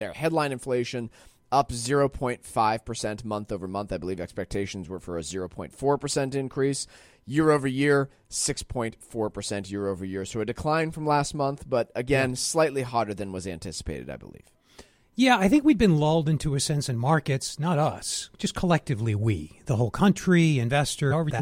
there. Headline inflation up 0.5% month over month. I believe expectations were for a 0.4% increase. Year over year, 6.4% year over year. So a decline from last month, but again, slightly hotter than was anticipated, I believe. Yeah, I think we'd been lulled into a sense in markets, not us, just collectively we, the whole country, investor, however